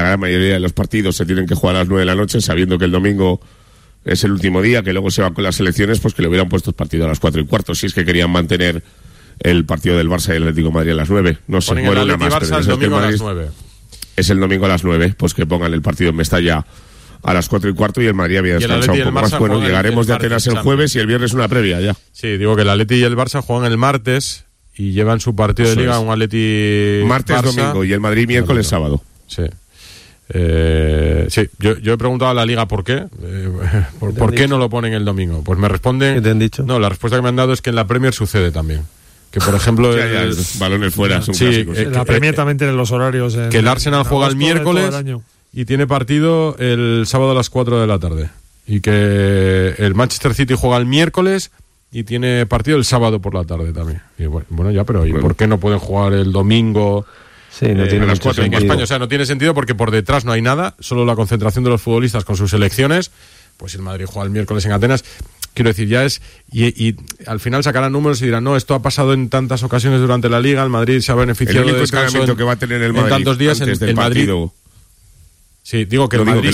la gran mayoría de los partidos se tienen que jugar a las 9 de la noche, sabiendo que el domingo es el último día, que luego se van con las selecciones, pues que le hubieran puesto el partido a las 4:15, si es que querían mantener el partido del Barça y el Atlético de Madrid a las 9. No sé, bueno, una más, pero el domingo a las 9. Es el domingo a las 9, pues que pongan el partido en Mestalla a las 4:15 y el Madrid había descansado un poco más. Bueno, llegaremos de Atenas el jueves y el viernes una previa ya. Sí, digo que el Atleti y el Barça juegan el martes y llevan su partido de liga, un Atleti martes, Barça, domingo, y el Madrid miércoles, sábado. Sí. Sí, yo he preguntado a la Liga por qué. ¿Por qué no lo ponen el domingo? Pues me responden. ¿Qué te han dicho? No, la respuesta que me han dado es que en la Premier sucede también. Que por ejemplo. Los balones fuera son clásicos. La Premier también tiene los horarios. Que el Arsenal juega el miércoles y tiene partido el sábado a las 4 de la tarde. Y que el Manchester City juega el miércoles y tiene partido el sábado por la tarde también. Y bueno, ya, pero ¿y por qué no pueden jugar el domingo? Sí, no tiene las 4 en España, o sea, no tiene sentido porque por detrás no hay nada, solo la concentración de los futbolistas con sus selecciones. Pues el Madrid juega el miércoles en Atenas. Quiero decir, ya es... Y al final sacarán números y dirán, no, esto ha pasado en tantas ocasiones durante la Liga, el Madrid se ha beneficiado de descanso que va a tener el Madrid en tantos días el Madrid... Sí, digo que el Madrid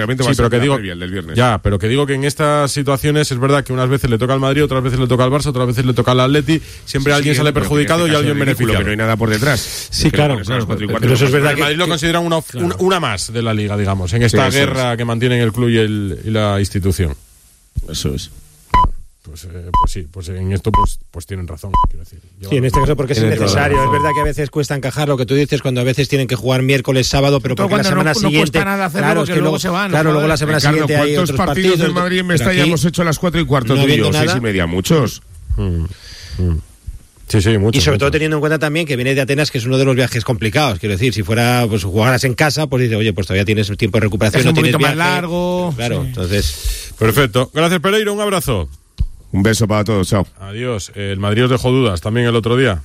pero que digo que en estas situaciones es verdad que unas veces le toca al Madrid, otras veces le toca al Barça, otras veces le toca al Atleti, siempre alguien sale perjudicado y alguien beneficiado. Que no hay nada por detrás. Sí, claro. Pero eso es verdad que el Madrid lo considera una más de la Liga, digamos, en esta guerra que mantienen el club y la institución. Eso es. Pues sí, pues en esto pues tienen razón, quiero decir. Sí, en este caso porque es innecesario. Es verdad que a veces cuesta encajar lo que tú dices cuando a veces tienen que jugar miércoles, sábado, pero porque la semana siguiente... No cuesta nada hacerlo, que luego se van. Claro, luego la semana siguiente hay otros partidos del Madrid en Mestalla hemos hecho a las 4:15, tú y yo, 6:30, muchos. Sí, mucho. Y sobre todo teniendo en cuenta también que viene de Atenas, que es uno de los viajes complicados. Quiero decir, si fuera, pues jugaras en casa, pues dices, oye, pues todavía tienes tiempo de recuperación. Es un poquito más largo. Claro, entonces... Perfecto. Gracias, Pereiro, un abrazo. Un beso para todos, chao. Adiós. El Madrid os dejó dudas también el otro día.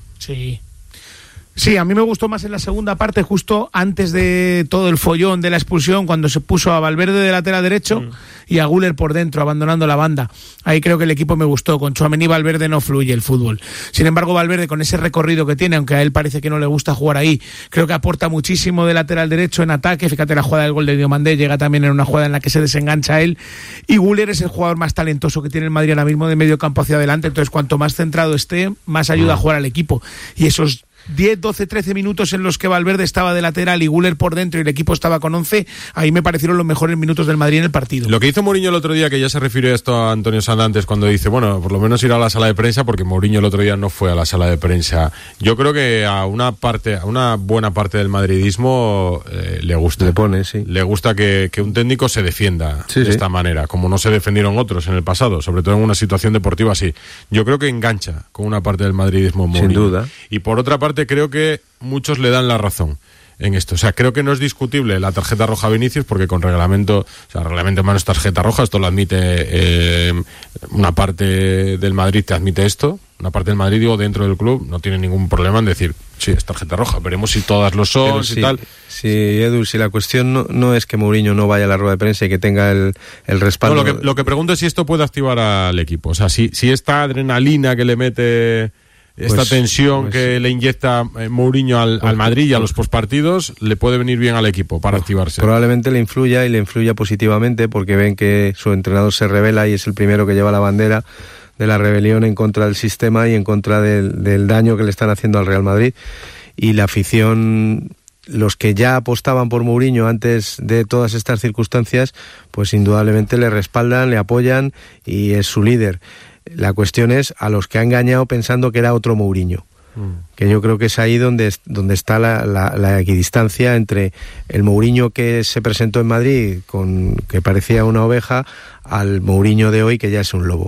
Sí, a mí me gustó más en la segunda parte, justo antes de todo el follón de la expulsión, cuando se puso a Valverde de lateral derecho y a Güler por dentro, abandonando la banda. Ahí creo que el equipo me gustó. Con Tchouaméni y Valverde no fluye el fútbol. Sin embargo, Valverde, con ese recorrido que tiene, aunque a él parece que no le gusta jugar ahí, creo que aporta muchísimo de lateral derecho en ataque. Fíjate la jugada del gol de Diomandé, llega también en una jugada en la que se desengancha él. Y Güler es el jugador más talentoso que tiene el Madrid ahora mismo de medio campo hacia adelante. Entonces, cuanto más centrado esté, más ayuda a jugar al equipo. Y esos 10, 12, 13 minutos en los que Valverde estaba de lateral y Güler por dentro y el equipo estaba con 11, ahí me parecieron los mejores minutos del Madrid en el partido. Lo que hizo Mourinho el otro día, que ya se refirió a esto a Antonio Sandantes cuando dice, bueno, por lo menos ir a la sala de prensa, porque Mourinho el otro día no fue a la sala de prensa. Yo creo que a una buena parte del madridismo le gusta. Le gusta que un técnico se defienda de esta manera, como no se defendieron otros en el pasado, sobre todo en una situación deportiva así. Yo creo que engancha con una parte del madridismo Mourinho. Sin duda. Y por otra parte, creo que muchos le dan la razón en esto. O sea, creo que no es discutible la tarjeta roja a Vinicius, porque con reglamento en mano es tarjeta roja, esto lo admite una parte del Madrid, te admite esto, una parte del Madrid, digo, dentro del club, no tiene ningún problema en decir, sí, es tarjeta roja, veremos si todas lo son y tal. Sí, Edu, si la cuestión no es que Mourinho no vaya a la rueda de prensa y que tenga el respaldo... No, lo que pregunto es si esto puede activar al equipo, o sea, si esta adrenalina que le mete... Esta tensión que le inyecta Mourinho al Madrid y a los postpartidos le puede venir bien al equipo para activarse. Probablemente le influya y le influya positivamente, porque ven que su entrenador se rebela y es el primero que lleva la bandera de la rebelión en contra del sistema y en contra del daño que le están haciendo al Real Madrid. Y la afición, los que ya apostaban por Mourinho antes de todas estas circunstancias, pues indudablemente le respaldan, le apoyan y es su líder. La cuestión es a los que ha engañado pensando que era otro Mourinho, que yo creo que es ahí donde está la equidistancia entre el Mourinho que se presentó en Madrid, que parecía una oveja, al Mourinho de hoy que ya es un lobo.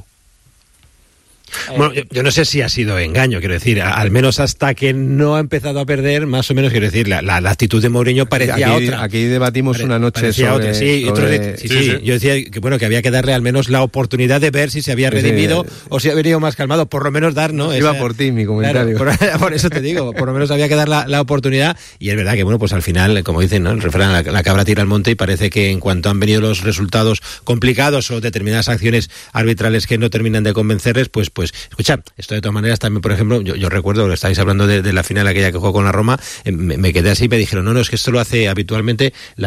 Bueno, yo no sé si ha sido engaño, quiero decir, al menos hasta que no ha empezado a perder, más o menos, quiero decir, la actitud de Mourinho parecía otra. Aquí debatimos una noche sobre... Sí, yo decía que bueno, que había que darle al menos la oportunidad de ver si se había redimido o si había ido más calmado, por lo menos dar, ¿no? Iba por ti mi comentario. Claro, por eso te digo, por lo menos había que dar la oportunidad, y es verdad que bueno, pues al final, como dicen, ¿no? El refrán, la cabra tira al monte, y parece que en cuanto han venido los resultados complicados o determinadas acciones arbitrales que no terminan de convencerles, pues escucha, esto de todas maneras también, por ejemplo, yo recuerdo que estáis hablando de la final aquella que jugó con la Roma, me quedé así y me dijeron, no, es que esto lo hace habitualmente